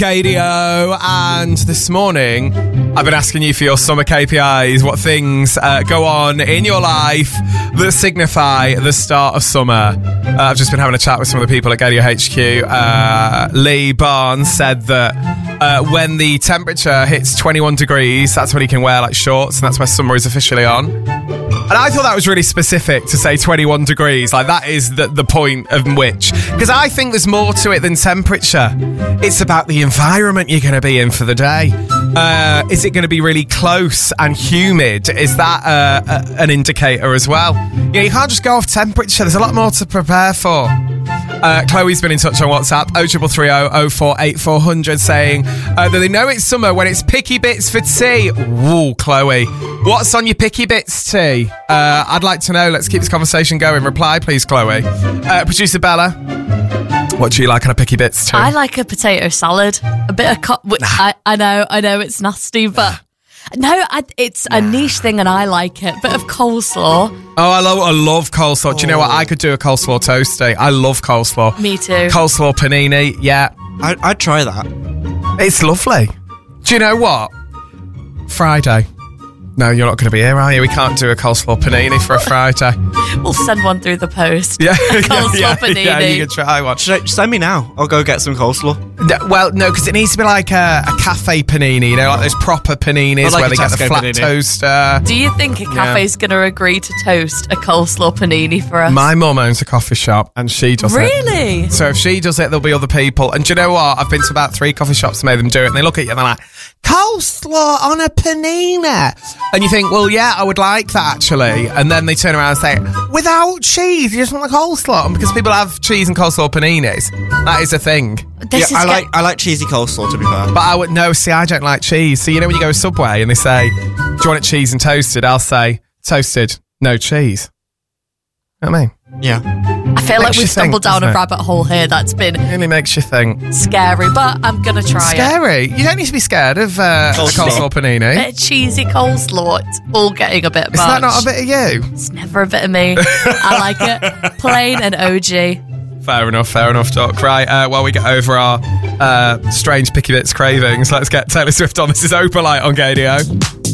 Gadio, and this morning I've been asking you for your summer KPIs, what things go on in your life that signify the start of summer. I've just been having a chat with some of the people at Gadio HQ. Lee Barnes said that when the temperature hits 21 degrees, that's when you can wear like shorts, and that's where summer is officially on. And I thought that was really specific to say 21 degrees. Like, that is the point of which. Because I think there's more to it than temperature. It's about the environment you're going to be in for the day. Is it going to be really close and humid? Is that an indicator as well? You can't just go off temperature. There's a lot more to prepare for. Chloe's been in touch on WhatsApp, 0330 048 400, saying that they know it's summer when it's picky bits for tea. Woo, Chloe. What's on your picky bits tea? I'd like to know. Let's keep this conversation going. Reply, please, Chloe. Producer Bella, what do you like on a picky bits tea? I like a potato salad. A bit of... I know it's nasty, but... No, it's a niche thing and I like it. Bit of coleslaw. Oh, I love coleslaw. Do you know what? I could do a coleslaw toasty. I love coleslaw. Me too. Coleslaw panini, yeah. I'd try that. It's lovely. Do you know what? Friday. No, you're not going to be here, are you? We can't do a coleslaw panini for a Friday. We'll send one through the post. Yeah, coleslaw panini. Yeah, you can try one. Send me now. I'll go get some coleslaw. No, because it needs to be like a cafe panini, like those proper paninis like where they get the flat panini. toaster. Do you think a cafe's going to agree to toast a coleslaw panini for us? My mum owns a coffee shop and she does it. Really? So if she does it, there'll be other people. And do you know what? I've been to about 3 coffee shops and made them do it, and they look at you and they're like, coleslaw on a panini. And you think, well, yeah, I would like that actually. And then they turn around and say, without cheese, you just want the coleslaw. And because people have cheese and coleslaw paninis, that is a thing. I like cheesy coleslaw, to be fair. But I don't like cheese. So you know when you go to Subway and they say, do you want it cheese and toasted? I'll say, toasted, no cheese. You know what I mean? Yeah. I feel like we've stumbled down a rabbit hole here that's been... It really makes you think. Scary, but I'm going to try it. Scary? You don't need to be scared of a coleslaw panini. A bit of cheesy coleslaw. It's all getting a bit much. Is that not a bit of you? It's never a bit of me. I like it. Plain and OG. Fair enough, Doc. Right, while we get over our strange picky bits cravings, let's get Taylor Swift on. This is Opalite on Gadio.